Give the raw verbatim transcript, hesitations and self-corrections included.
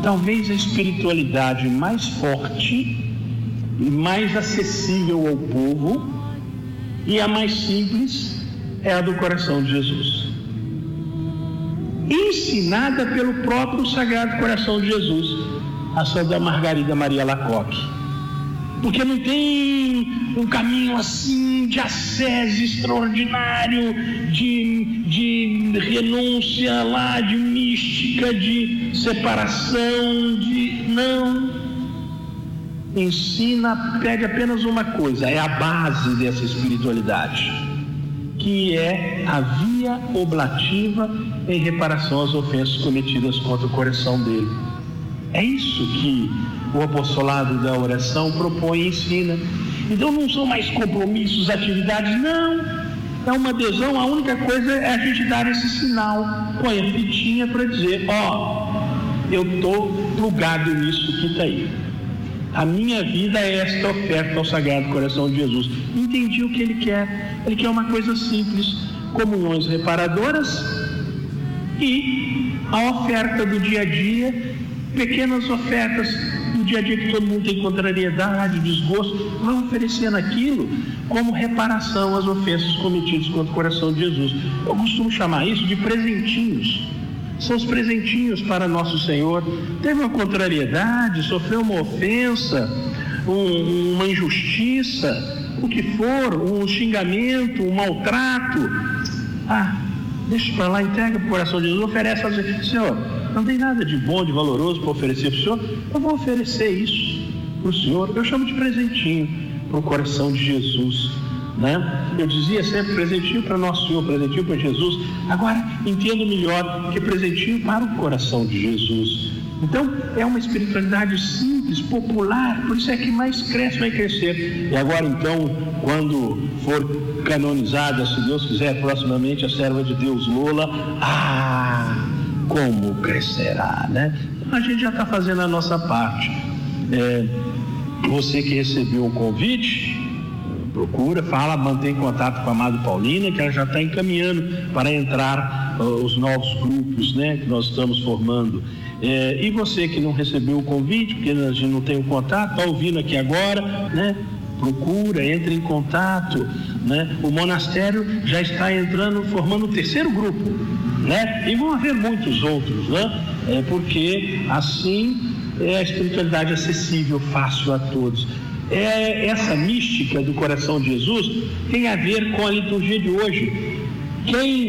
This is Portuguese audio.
talvez a espiritualidade mais forte e mais acessível ao povo e a mais simples é a do coração de Jesus, ensinada pelo próprio Sagrado Coração de Jesus, a Santa Margarida Maria Alacoque, porque não tem um caminho assim de ascese extraordinário, de, de renúncia lá, de mística, de separação, de não. Ensina, pede apenas uma coisa, é a base dessa espiritualidade, que é a via oblativa em reparação às ofensas cometidas contra o coração dele. É isso que o apostolado da oração propõe e ensina. Então não são mais compromissos, atividades, não, é uma adesão. A única coisa é a gente dar esse sinal, põe a fitinha para dizer, ó, eu estou plugado nisso que está aí. A minha vida é esta oferta ao Sagrado Coração de Jesus. Entendi o que ele quer. Ele quer uma coisa simples, comunhões reparadoras e a oferta do dia a dia, pequenas ofertas do dia a dia que todo mundo tem contrariedade, desgosto, vai oferecendo aquilo como reparação às ofensas cometidas contra o coração de Jesus. Eu costumo chamar isso de presentinhos. São os presentinhos para nosso Senhor. Teve uma contrariedade, sofreu uma ofensa, um, uma injustiça, o que for, um xingamento, um maltrato. Ah, deixa para lá, entrega para o coração de Jesus, oferece a Jesus. Senhor, não tem nada de bom, de valoroso para oferecer para o Senhor, eu vou oferecer isso para o Senhor. Eu chamo de presentinho para o coração de Jesus, né? Eu dizia sempre presentinho para Nosso Senhor, presentinho para Jesus. Agora entendo melhor que presentinho para o coração de Jesus. Então é uma espiritualidade simples, popular, por isso é que mais cresce, vai crescer. E agora então, quando for canonizada, se Deus quiser, proximamente, a serva de Deus Lola, ah, como crescerá, né? A gente já está fazendo a nossa parte. É, você que recebeu o convite, procura, fala, mantém contato com a Amada Paulina, que ela já está encaminhando para entrar uh, os novos grupos, né, que nós estamos formando. É, e você que não recebeu o convite, porque a gente não tem o contato, está ouvindo aqui agora, né? Procura, entre em contato, né? O monastério já está entrando, formando o terceiro grupo, né? E vão haver muitos outros, né? É porque assim é a espiritualidade acessível, fácil a todos. É, essa mística do coração de Jesus tem a ver com a liturgia de hoje. Quem